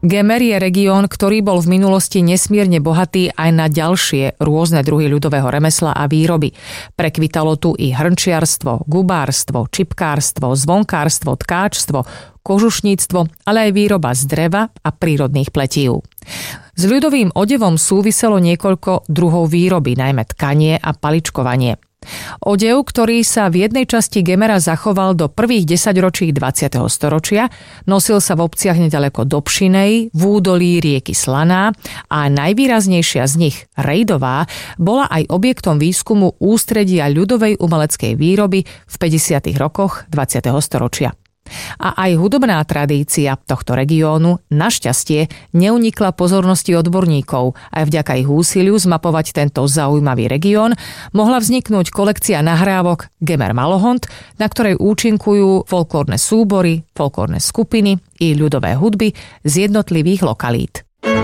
Gemer je región, ktorý bol v minulosti nesmierne bohatý aj na ďalšie rôzne druhy ľudového remesla a výroby. Prekvitalo tu i hrnčiarstvo, gubárstvo, čipkárstvo, zvonkárstvo, tkáčstvo, kožušníctvo, ale aj výroba z dreva a prírodných pletív. S ľudovým odevom súviselo niekoľko druhov výroby, najmä tkanie a paličkovanie. Odev, ktorý sa v jednej časti Gemera zachoval do prvých 10 ročí 20. storočia, nosil sa v obciach nedaleko Dobšinej, v údolí rieky Slaná a najvýraznejšia z nich, Rejdová, bola aj objektom výskumu ústredia ľudovej umeleckej výroby v 50. rokoch 20. storočia. A aj hudobná tradícia tohto regiónu našťastie neunikla pozornosti odborníkov. Aj vďaka ich úsiliu zmapovať tento zaujímavý región mohla vzniknúť kolekcia nahrávok Gemer Malohont, na ktorej účinkujú folklórne súbory, folklórne skupiny i ľudové hudby z jednotlivých lokalít.